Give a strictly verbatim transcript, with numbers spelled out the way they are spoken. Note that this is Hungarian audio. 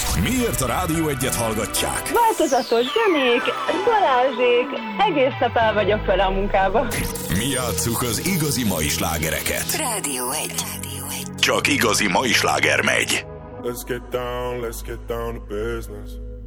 Miért a Rádió Egyet hallgatják? Változatos zenék, Balázsék, egész nap el vagyok vele a munkába. Mi játsszuk az igazi mai slágereket. Rádió egy. Csak igazi mai sláger megy. Let's get down, let's get down to business.